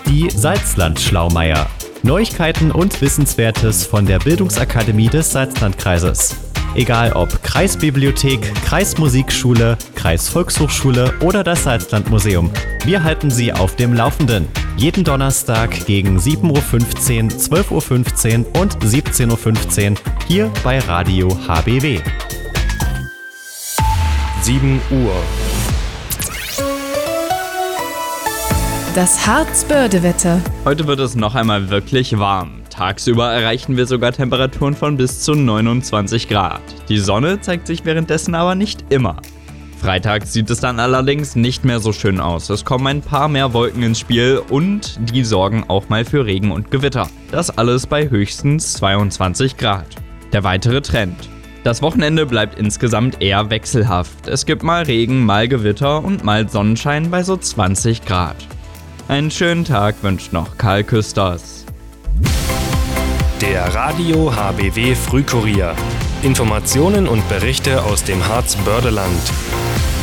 Die Salzland-Schlaumeier. Neuigkeiten und Wissenswertes von der Bildungsakademie des Salzlandkreises. Egal ob Kreisbibliothek, Kreismusikschule, Kreisvolkshochschule oder das Salzlandmuseum. Wir halten Sie auf dem Laufenden. Jeden Donnerstag gegen 7.15 Uhr, 12.15 Uhr und 17.15 Uhr hier bei Radio HBW. 7 Uhr. Das Harz-Börde-Wetter. Heute wird es noch einmal wirklich warm. Tagsüber erreichen wir sogar Temperaturen von bis zu 29 Grad. Die Sonne zeigt sich währenddessen aber nicht immer. Freitag sieht es dann allerdings nicht mehr so schön aus. Es kommen ein paar mehr Wolken ins Spiel und die sorgen auch mal für Regen und Gewitter. Das alles bei höchstens 22 Grad. Der weitere Trend. Das Wochenende bleibt insgesamt eher wechselhaft. Es gibt mal Regen, mal Gewitter und mal Sonnenschein bei so 20 Grad. Einen schönen Tag wünscht noch Karl Küsters. Der Radio HBW Frühkurier. Informationen und Berichte aus dem Harz-Börde-Land.